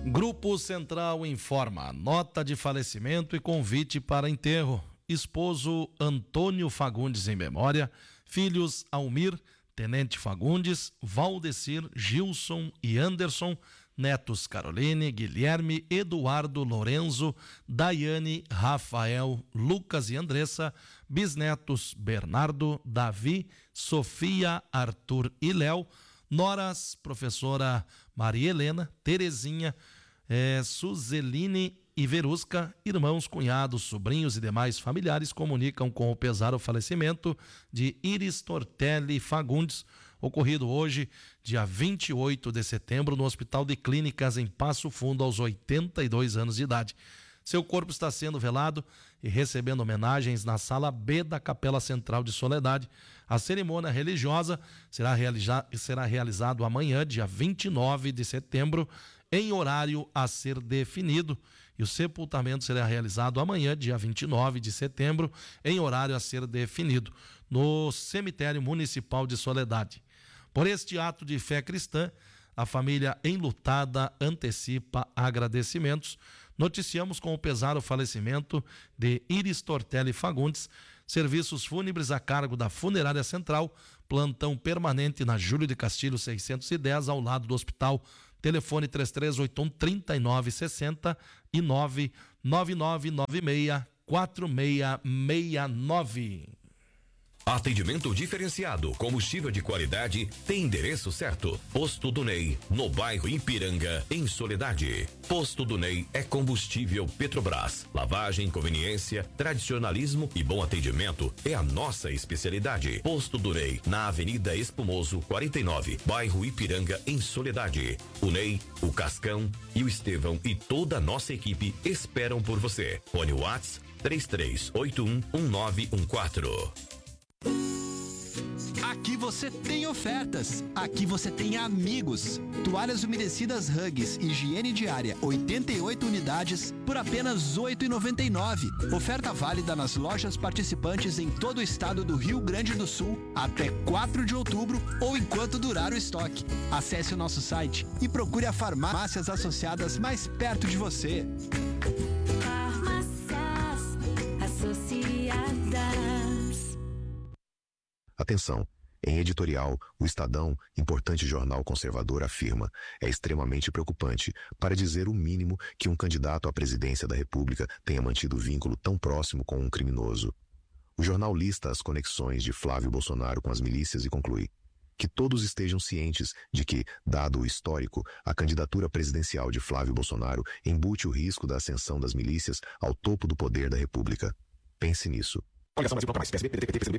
Grupo Central informa: nota de falecimento e convite para enterro. Esposo Antônio Fagundes em memória, filhos Almir, Tenente Fagundes, Valdecir, Gilson e Anderson, netos Caroline, Guilherme, Eduardo, Lorenzo, Daiane, Rafael, Lucas e Andressa, bisnetos Bernardo, Davi, Sofia, Arthur e Léo, noras, professora Maria Helena, Terezinha, Suzeline e Verusca, irmãos, cunhados, sobrinhos e demais familiares comunicam com o pesar o falecimento de Iris Tortelli Fagundes, ocorrido hoje, dia 28 de setembro, no Hospital de Clínicas em Passo Fundo, aos 82 anos de idade. Seu corpo está sendo velado e recebendo homenagens na Sala B da Capela Central de Soledade. A cerimônia religiosa será realizada amanhã, dia 29 de setembro, em horário a ser definido. E o sepultamento será realizado amanhã, dia 29 de setembro, em horário a ser definido, no Cemitério Municipal de Soledade. Por este ato de fé cristã, a família enlutada antecipa agradecimentos. Noticiamos com o pesar o falecimento de Iris Tortelli Fagundes, serviços fúnebres a cargo da Funerária Central, plantão permanente na Júlio de Castilho 610, ao lado do hospital. Telefone 3381-3960 e 99996-4669. Atendimento diferenciado, combustível de qualidade, tem endereço certo. Posto do Ney, no bairro Ipiranga, em Soledade. Posto do Ney é combustível Petrobras. Lavagem, conveniência, tradicionalismo e bom atendimento é a nossa especialidade. Posto do Ney, na Avenida Espumoso 49, bairro Ipiranga, em Soledade. O Ney, o Cascão e o Estevão e toda a nossa equipe esperam por você. Fone WhatsApp 33811914. Aqui você tem ofertas, aqui você tem amigos. Toalhas umedecidas Huggies, higiene diária, 88 unidades por apenas R$ 8,99. Oferta válida nas lojas participantes em todo o estado do Rio Grande do Sul até 4 de outubro ou enquanto durar o estoque. Acesse o nosso site e procure a farmácias associadas mais perto de você. Farmácias associadas. Atenção! Em editorial, o Estadão, importante jornal conservador, afirma: é extremamente preocupante, para dizer o mínimo, que um candidato à presidência da República tenha mantido vínculo tão próximo com um criminoso. O jornal lista as conexões de Flávio Bolsonaro com as milícias e conclui: que todos estejam cientes de que, dado o histórico, a candidatura presidencial de Flávio Bolsonaro embute o risco da ascensão das milícias ao topo do poder da República. Pense nisso.